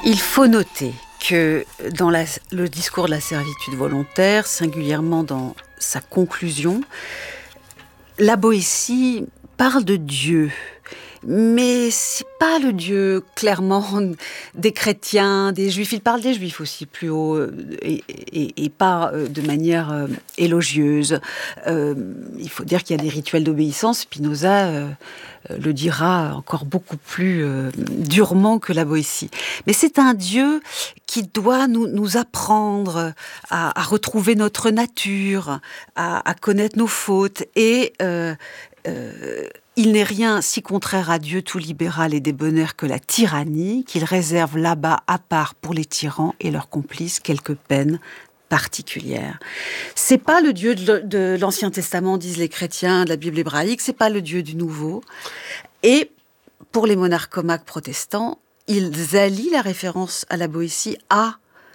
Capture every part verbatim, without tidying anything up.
Il faut noter que dans la, le discours de la servitude volontaire, singulièrement dans sa conclusion, la Boétie parle de Dieu. Mais c'est pas le Dieu, clairement, des chrétiens, des juifs. Il parle des juifs aussi, plus haut, et, et, et pas de manière euh, élogieuse. Euh, il faut dire qu'il y a des rituels d'obéissance. Spinoza euh, le dira encore beaucoup plus euh, durement que la Boétie. Mais c'est un Dieu qui doit nous, nous apprendre à, à retrouver notre nature, à, à connaître nos fautes et... Euh, euh, Il n'est rien si contraire à Dieu tout libéral et débonnaire que la tyrannie, qu'il réserve là-bas à part pour les tyrans et leurs complices quelques peines particulières. C'est pas le Dieu de, de l'Ancien Testament, disent les chrétiens, de la Bible hébraïque, c'est pas le Dieu du Nouveau. Et pour les monarchomaques protestants, ils allient la référence à la Boétie à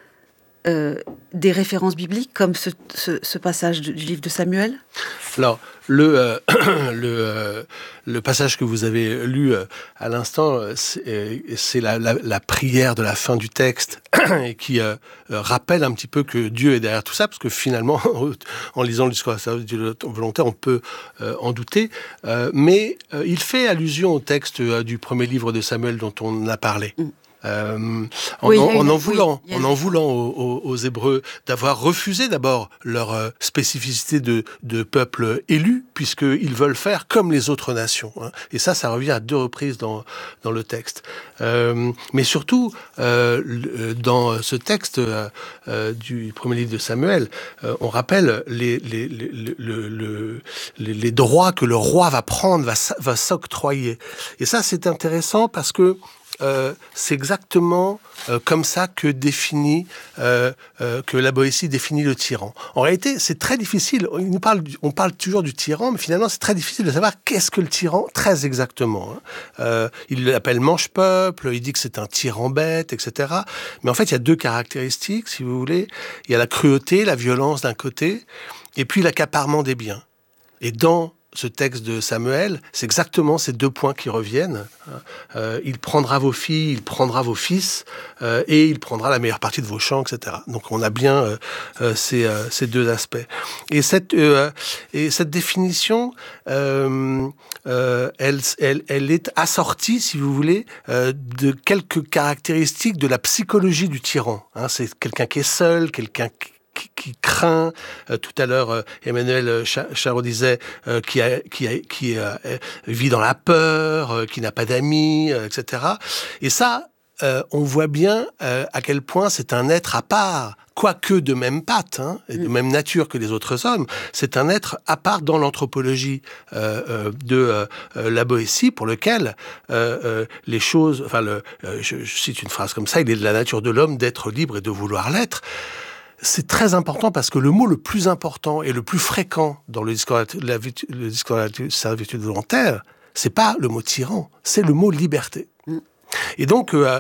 Euh, des références bibliques, comme ce, ce, ce passage du, du livre de Samuel ? Alors, le, euh, le, euh, le passage que vous avez lu euh, à l'instant, c'est, c'est la, la, la prière de la fin du texte, et qui euh, rappelle un petit peu que Dieu est derrière tout ça, parce que finalement, en lisant le discours de la servitude volontaire, on peut euh, en douter, euh, mais euh, il fait allusion au texte euh, du premier livre de Samuel dont on a parlé. Mm. Euh, en, oui, en, en, en voulant, oui, en en voulant aux, aux, aux Hébreux d'avoir refusé d'abord leur euh, spécificité de, de peuple élu, puisqu'ils veulent faire comme les autres nations. Hein. Et ça, ça revient à deux reprises dans, dans le texte. Euh, mais surtout, euh, dans ce texte euh, euh, du premier livre de Samuel, euh, on rappelle les, les, les, les, les, les, les droits que le roi va prendre, va, va s'octroyer. Et ça, c'est intéressant parce que Euh, c'est exactement euh, comme ça que définit euh, euh, que la Boétie définit le tyran. En réalité, c'est très difficile. On nous parle, on parle toujours du tyran, mais finalement, c'est très difficile de savoir qu'est-ce que le tyran, très exactement. Hein. Euh, il l'appelle mange-peuple, il dit que c'est un tyran bête, et cetera. Mais en fait, il y a deux caractéristiques, si vous voulez. Il y a la cruauté, la violence d'un côté, et puis l'accaparement des biens. Et dans ce texte de Samuel, c'est exactement ces deux points qui reviennent. Euh, il prendra vos filles, il prendra vos fils, euh, et il prendra la meilleure partie de vos champs, et cetera. Donc on a bien euh, euh, ces, euh, ces deux aspects. Et cette, euh, et cette définition, euh, euh, elle, elle, elle est assortie, si vous voulez, euh, de quelques caractéristiques de la psychologie du tyran. Hein, c'est quelqu'un qui est seul, quelqu'un qui Qui, qui craint. Euh, tout à l'heure, euh, Emmanuel Charot disait euh, qui, a, qui, a, qui euh, vit dans la peur, euh, qui n'a pas d'amis, euh, et cetera. Et ça, euh, on voit bien euh, à quel point c'est un être à part, quoique de même patte, hein, et de même nature que les autres hommes. C'est un être à part dans l'anthropologie euh, euh, de euh, la Boétie, pour lequel euh, euh, les choses... Enfin, le, euh, je, je cite une phrase comme ça, il est de la nature de l'homme d'être libre et de vouloir l'être. C'est très important parce que le mot le plus important et le plus fréquent dans le discours de la, le discours de la servitude volontaire, c'est pas le mot tyran, c'est le mot liberté. Mm. Et donc, euh,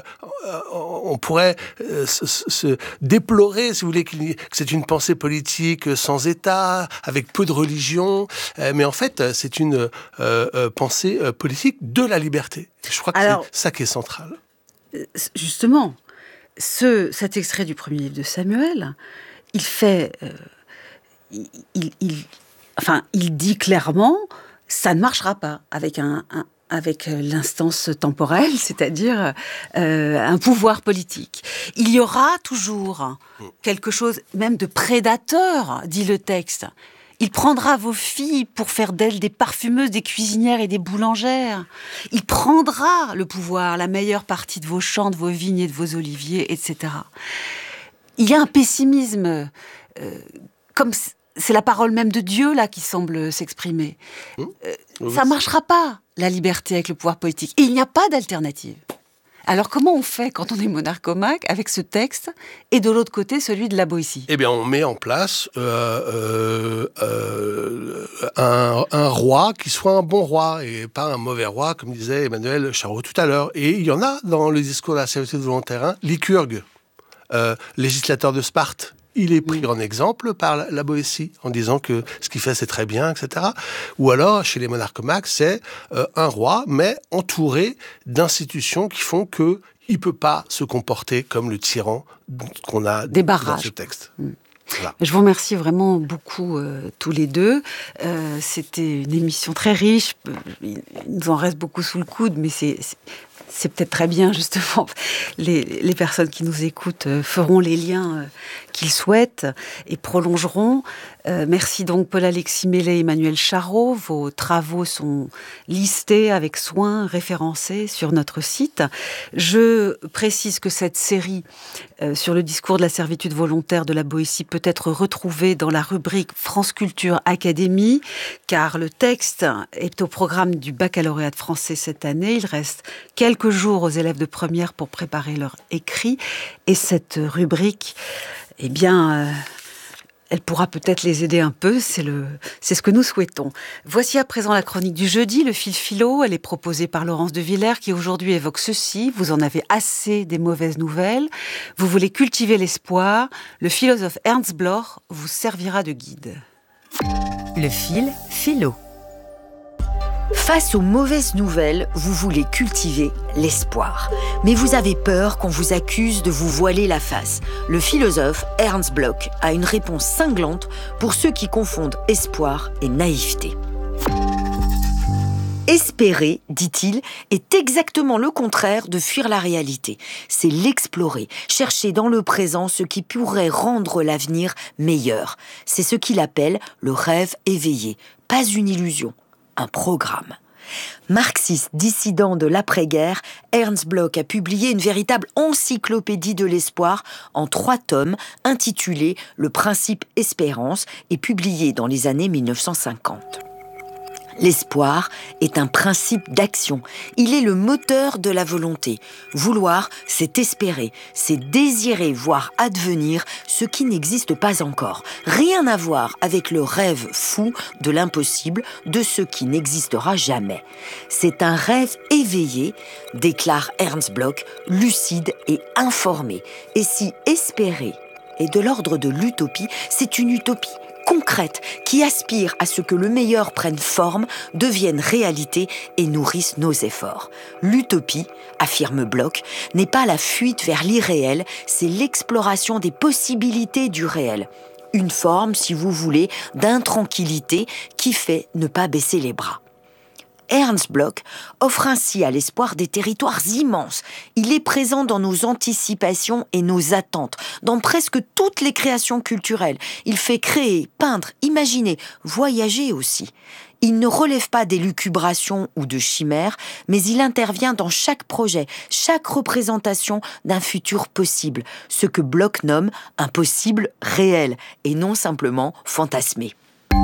on pourrait euh, se, se déplorer, si vous voulez, que c'est une pensée politique sans État, avec peu de religion, euh, mais en fait, c'est une euh, euh, pensée euh, politique de la liberté. Je crois que Alors, c'est ça qui est central. Justement, Ce, cet extrait du premier livre de Samuel, il fait, euh, il, il, il, enfin, il dit clairement, ça ne marchera pas avec un, un avec l'instance temporelle, c'est-à-dire euh, un pouvoir politique. Il y aura toujours quelque chose, même de prédateur, dit le texte. Il prendra vos filles pour faire d'elles des parfumeuses, des cuisinières et des boulangères. Il prendra le pouvoir, la meilleure partie de vos champs, de vos vignes et de vos oliviers, et cetera. Il y a un pessimisme, euh, comme c'est la parole même de Dieu là qui semble s'exprimer. Mmh. Euh, ça ne marchera pas, la liberté avec le pouvoir politique. Et il n'y a pas d'alternative. Alors, comment on fait quand on est monarchomaque avec ce texte et de l'autre côté, celui de la Boétie ? Eh bien, on met en place euh, euh, euh, un, un roi qui soit un bon roi et pas un mauvais roi, comme disait Emmanuel Charot tout à l'heure. Et il y en a dans le discours de la servitude volontaire, hein, Lycurgue, euh, législateur de Sparte, il est pris en exemple par la, la Boétie, en disant que ce qu'il fait, c'est très bien, et cetera. Ou alors, chez les monarques-maques, c'est euh, un roi, mais entouré d'institutions qui font que il peut pas se comporter comme le tyran qu'on a Des dans barrages. ce texte. Mmh. Voilà. Je vous remercie vraiment beaucoup euh, tous les deux. Euh, c'était une émission très riche. Il nous en reste beaucoup sous le coude, mais c'est, c'est, c'est peut-être très bien, justement. Les, les personnes qui nous écoutent euh, feront les liens euh, qu'ils souhaitent et prolongeront. Euh, merci donc Paul-Alexis Mellet et Emmanuel Charot. Vos travaux sont listés avec soin, référencés sur notre site. Je précise que cette série euh, sur le discours de la servitude volontaire de la Boétie peut être retrouvée dans la rubrique France Culture Académie, car le texte est au programme du baccalauréat de français cette année. Il reste quelques jours aux élèves de première pour préparer leur écrit. Et cette rubrique, eh bien, euh, elle pourra peut-être les aider un peu, c'est, le, c'est ce que nous souhaitons. Voici à présent la chronique du jeudi, le fil philo. Elle est proposée par Laurence de Villers qui aujourd'hui évoque ceci. Vous en avez assez des mauvaises nouvelles. Vous voulez cultiver l'espoir. Le philosophe Ernst Bloch vous servira de guide. Le fil philo. Face aux mauvaises nouvelles, vous voulez cultiver l'espoir. Mais vous avez peur qu'on vous accuse de vous voiler la face. Le philosophe Ernst Bloch a une réponse cinglante pour ceux qui confondent espoir et naïveté. Espérer, dit-il, est exactement le contraire de fuir la réalité. C'est l'explorer, chercher dans le présent ce qui pourrait rendre l'avenir meilleur. C'est ce qu'il appelle le rêve éveillé, pas une illusion. Un programme. Marxiste dissident de l'après-guerre, Ernst Bloch a publié une véritable encyclopédie de l'espoir en trois tomes intitulée « Le principe espérance » et publié dans les années mille neuf cent cinquante. L'espoir est un principe d'action. Il est le moteur de la volonté. Vouloir, c'est espérer, c'est désirer voir advenir ce qui n'existe pas encore. Rien à voir avec le rêve fou de l'impossible, de ce qui n'existera jamais. C'est un rêve éveillé, déclare Ernst Bloch, lucide et informé. Et si espérer est de l'ordre de l'utopie, c'est une utopie concrète qui aspire à ce que le meilleur prenne forme, devienne réalité et nourrisse nos efforts. L'utopie, affirme Bloch, n'est pas la fuite vers l'irréel, c'est l'exploration des possibilités du réel. Une forme, si vous voulez, d'intranquillité qui fait ne pas baisser les bras. Ernst Bloch offre ainsi à l'espoir des territoires immenses. Il est présent dans nos anticipations et nos attentes, dans presque toutes les créations culturelles. Il fait créer, peindre, imaginer, voyager aussi. Il ne relève pas d'élucubrations ou de chimères, mais il intervient dans chaque projet, chaque représentation d'un futur possible, ce que Bloch nomme un possible réel et non simplement fantasmé.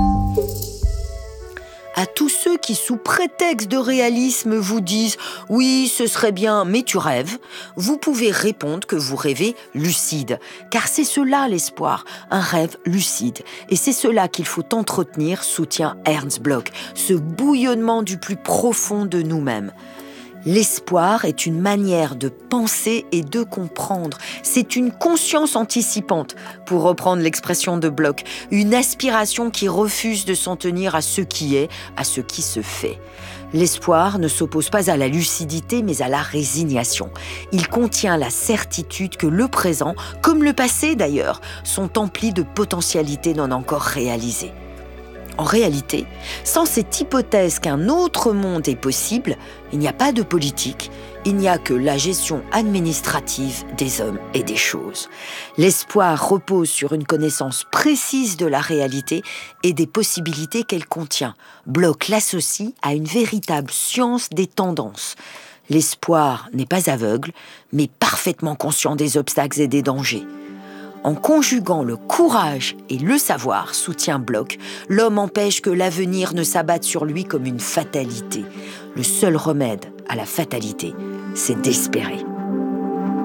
À tous ceux qui, sous prétexte de réalisme, vous disent « Oui, ce serait bien, mais tu rêves », vous pouvez répondre que vous rêvez lucide. Car c'est cela l'espoir, un rêve lucide. Et c'est cela qu'il faut entretenir, soutient Ernst Bloch, ce bouillonnement du plus profond de nous-mêmes. L'espoir est une manière de penser et de comprendre. C'est une conscience anticipante, pour reprendre l'expression de Bloch, une aspiration qui refuse de s'en tenir à ce qui est, à ce qui se fait. L'espoir ne s'oppose pas à la lucidité, mais à la résignation. Il contient la certitude que le présent, comme le passé d'ailleurs, sont emplis de potentialités non encore réalisées. En réalité, sans cette hypothèse qu'un autre monde est possible, il n'y a pas de politique, il n'y a que la gestion administrative des hommes et des choses. L'espoir repose sur une connaissance précise de la réalité et des possibilités qu'elle contient. Bloch l'associe à une véritable science des tendances. L'espoir n'est pas aveugle, mais parfaitement conscient des obstacles et des dangers. En conjuguant le courage et le savoir, soutient Bloch, l'homme empêche que l'avenir ne s'abatte sur lui comme une fatalité. Le seul remède à la fatalité, c'est d'espérer.